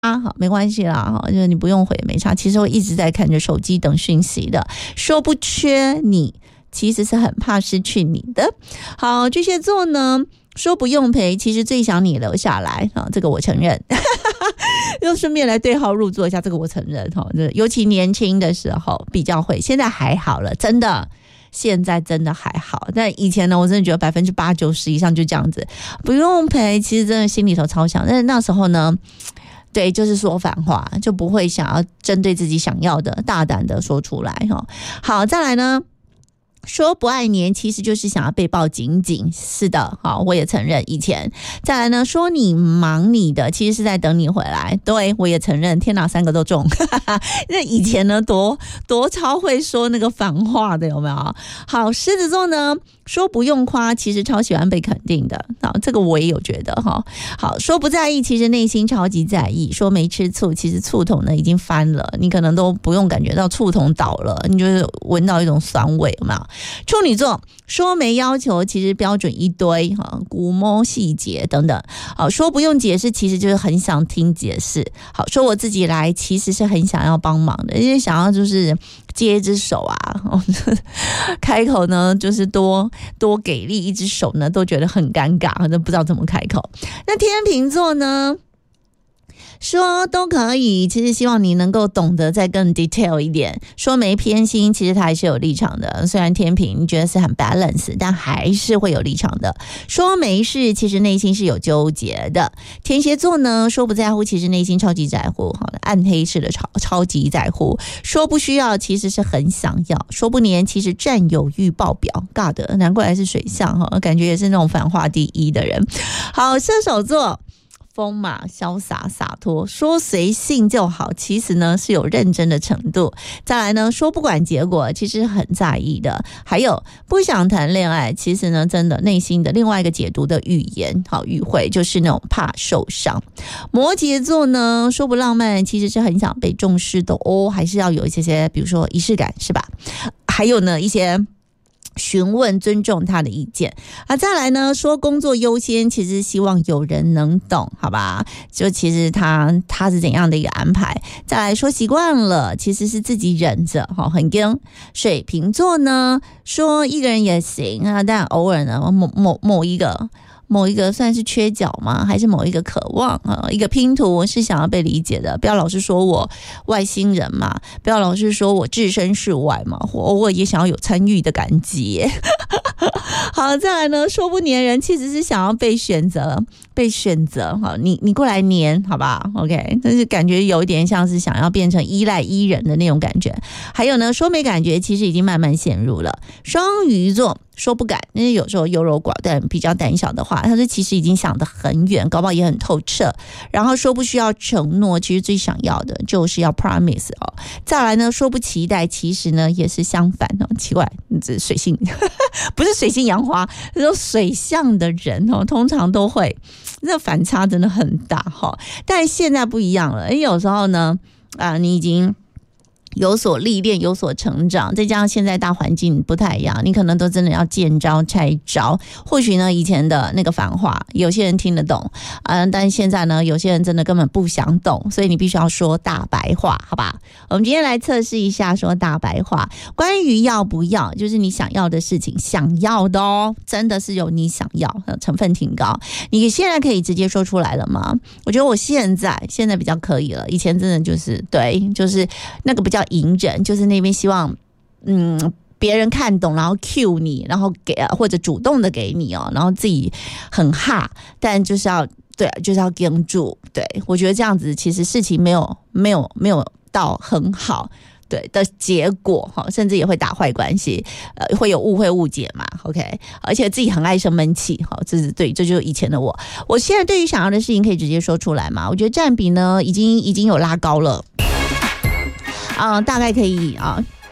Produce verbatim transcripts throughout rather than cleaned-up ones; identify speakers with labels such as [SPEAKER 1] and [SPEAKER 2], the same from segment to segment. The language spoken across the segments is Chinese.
[SPEAKER 1] 啊，好，没关系啦，哈，就是你不用回没差。其实我一直在看着手机等讯息的，说不缺你，其实是很怕失去你的。好，巨蟹座呢，说不用陪，其实最想你留下来啊，这个我承认。又顺便来对号入座一下，这个我承认哈，尤其年轻的时候比较会，现在还好了，真的。现在真的还好，但以前呢，我真的觉得百分之八九十以上就这样子，不用陪，其实真的心里头超想。但是那时候呢，对，就是说反话，就不会想要针对自己想要的大胆的说出来哈。好，再来呢。说不爱黏，其实就是想要被抱紧紧。是的，好，我也承认以前。再来呢，说你忙你的，其实是在等你回来。对，我也承认，天哪，三个都中。那以前呢，多多超会说那个反话的，有没有？好，狮子座呢，说不用夸，其实超喜欢被肯定的。好，这个我也有觉得哈。好，说不在意，其实内心超级在意。说没吃醋，其实醋桶呢已经翻了，你可能都不用感觉到醋桶倒了，你就是闻到一种酸味，有没有？处女座说没要求，其实标准一堆哈，估摸细节等等。好，说不用解释，其实就是很想听解释。好，说我自己来，其实是很想要帮忙的，因为想要就是接一只手啊，开口呢就是多多给力，一只手呢都觉得很尴尬，都不知道怎么开口。那天秤座呢？说都可以，其实希望你能够懂得再更 detail 一点。说没偏心，其实他还是有立场的。虽然天秤你觉得是很 balance， 但还是会有立场的。说没事，其实内心是有纠结的。天蝎座呢，说不在乎，其实内心超级在乎，暗黑式的超超级在乎。说不需要，其实是很想要。说不黏，其实占有欲爆表。God， 难怪是水象哈，感觉也是那种反话第一的人。好，射手座。风马潇洒洒脱，说随性就好，其实呢是有认真的程度。再来呢，说不管结果，其实很在意的。还有不想谈恋爱，其实呢真的内心的另外一个解读的语言，好语汇就是那种怕受伤。摩羯座呢，说不浪漫，其实是很想被重视的哦，还是要有一些些，比如说仪式感，是吧？还有呢一些。询问尊重他的意见啊，再来呢说工作优先，其实希望有人能懂，好吧？就其实他他是怎样的一个安排？再来说习惯了，其实是自己忍着，好很硬。水瓶座呢说一个人也行啊，但偶尔呢某某某一个。某一个算是缺角吗？还是某一个渴望啊？一个拼图是想要被理解的，不要老是说我外星人嘛，不要老是说我置身事外嘛，我偶尔也想要有参与的感觉。好，再来呢，说不黏人，其实是想要被选择，被选择。好，你你过来黏，好吧 ？OK， 但是感觉有一点像是想要变成依赖依人的那种感觉。还有呢，说没感觉，其实已经慢慢陷入了。双鱼座。说不敢，因为有时候优柔寡断、比较胆小的话，他说其实已经想得很远，搞不好也很透彻。然后说不需要承诺，其实最想要的就是要 promise 哦。再来呢，说不期待，其实呢也是相反哦。奇怪，这水性不是水性杨花，这种水象的人哦，通常都会那反差真的很大哈、哦。但现在不一样了，因为有时候呢，啊，你已经。有所历练，有所成长，再加上现在大环境不太一样，你可能都真的要见招拆招。或许呢，以前的那个反话，有些人听得懂，嗯，但现在呢，有些人真的根本不想懂，所以你必须要说大白话，好吧？我们今天来测试一下说大白话，关于要不要，就是你想要的事情，想要的哦，真的是有你想要，成分挺高。你现在可以直接说出来了吗？我觉得我现在现在比较可以了，以前真的就是对，就是那个比较。隐忍就是那边希望，嗯，别人看懂，然后 cue 你，然后给或者主动的给你哦，然后自己很哈，但就是要对，就是要跟住。对，我觉得这样子其实事情没有没有没有到很好。对的结果哈，甚至也会打坏关系，呃，会有误会误解嘛 ，OK， 而且自己很爱生闷气，哈，这是对，这就是以前的我。我现在对于想要的事情可以直接说出来嘛？我觉得占比呢已经已经有拉高了。啊、呃，大概可以啊，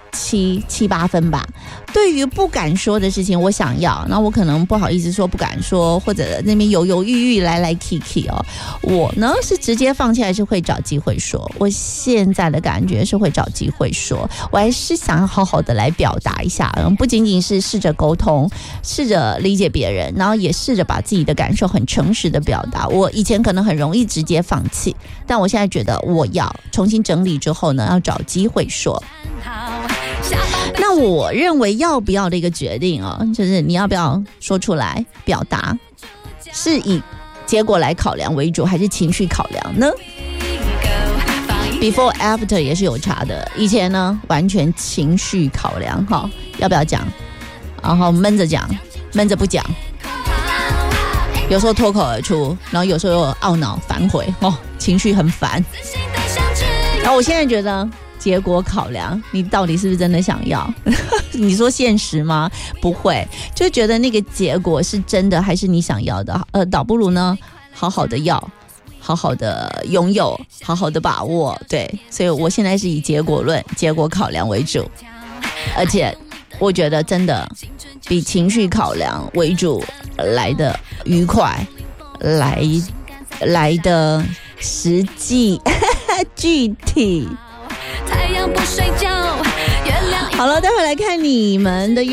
[SPEAKER 1] 七七八分吧。对于不敢说的事情，我想要，那我可能不好意思说不敢说，或者那边犹犹豫豫来来 kiki 哦。我呢是直接放弃，还是会找机会说？我现在的感觉是会找机会说，我还是想要好好的来表达一下，嗯，不仅仅是试着沟通，试着理解别人，然后也试着把自己的感受很诚实的表达。我以前可能很容易直接放弃，但我现在觉得我要重新整理之后呢，要找机会说。那我认为要不要的一个决定哦，就是你要不要说出来表达，是以结果来考量为主，还是情绪考量呢？ Before after 也是有差的。以前呢完全情绪考量，哈，要不要讲，然后闷着讲，闷着不讲，有时候脱口而出，然后有时候又懊恼反悔，哦，情绪很烦。然后我现在觉得结果考量，你到底是不是真的想要？你说现实吗？不会，就觉得那个结果是真的还是你想要的？呃，倒不如呢，好好的要，好好的拥有，好好的把握。对，所以我现在是以结果论、结果考量为主，而且我觉得真的比情绪考量为主来的愉快，来来的实际具体。好了，待会来看你们的